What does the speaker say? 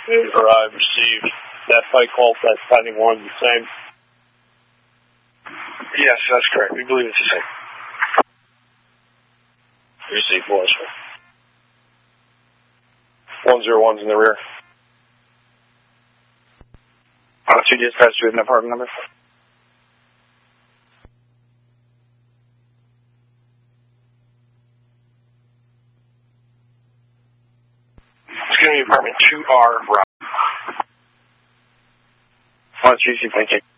I received that flight call, that pending one, the same? Yes, that's correct. We believe it's the same. Received, boys. 101's in the rear. 2 dispatch, do we have an apartment number? It's going to be apartment 2R, Rob. 1, 2, thank you.